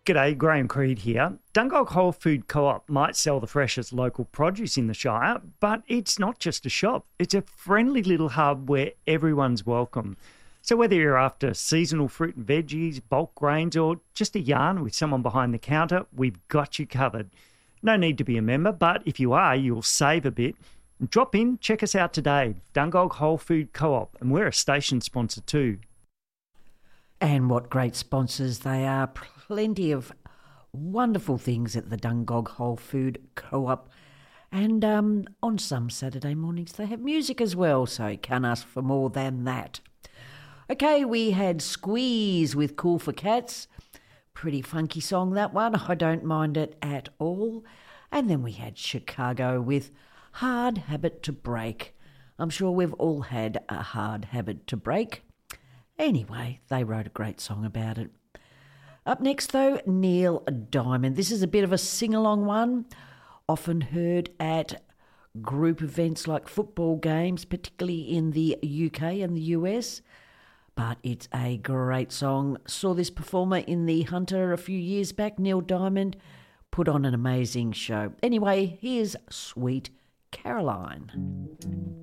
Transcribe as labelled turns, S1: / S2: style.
S1: G'day, Graham Creed here. Dungog Whole Food Co-op might sell the freshest local produce in the Shire, but it's not just a shop. It's a friendly little hub where everyone's welcome. So whether you're after seasonal fruit and veggies, bulk grains, or just a yarn with someone behind the counter, we've got you covered. No need to be a member, but if you are, you'll save a bit. Drop in, check us out today, Dungog Whole Food Co-op, and we're a station sponsor too.
S2: And what great sponsors they are. Plenty of wonderful things at the Dungog Whole Food Co-op. And on some Saturday mornings they have music as well, so you can't ask for more than that. Okay, we had Squeeze with Cool for Cats. Pretty funky song, that one. I don't mind it at all. And then we had Chicago with Hard Habit to Break. I'm sure we've all had a hard habit to break. Anyway, they wrote a great song about it. Up next, though, Neil Diamond. This is a bit of a sing-along one, often heard at group events like football games, particularly in the UK and the US. But it's a great song. Saw this performer in the Hunter a few years back, Neil Diamond, put on an amazing show. Anyway, here's Sweet Caroline.